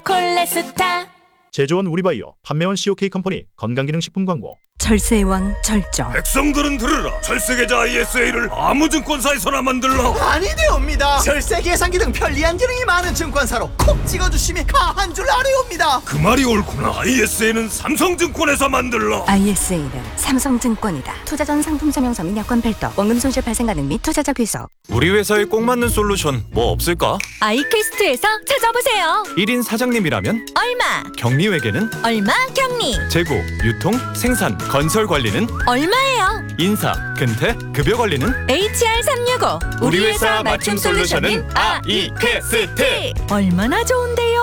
콜레스타. 제조원 우리바이오, 판매원 COK 컴퍼니, 건강기능식품 광고. 절세의 왕 절정. 백성들은 들으라. 절세계좌 ISA를 아무 증권사에서나 만들라. 아니되옵니다. 절세 계산기 등 편리한 기능이 많은 증권사로 콕 찍어주심이 가한 줄 아뢰옵니다. 그 말이 옳구나. ISA는 삼성증권에서 만들라. ISA는 삼성증권이다. 투자 전 상품 설명서 및 여건 별도, 원금 손실 발생 가능 및 투자자 귀속. 우리 회사에 꼭 맞는 솔루션 뭐 없을까? 아이퀘스트에서 찾아보세요. 1인 사장님이라면 얼마? 격리회계는? 얼마 격리? 재고, 유통, 생산, 건설 관리는? 얼마예요? 인사, 근태, 급여 관리는? HR365. 우리 회사 맞춤 솔루션은 아이퀘스트. 얼마나 좋은데요?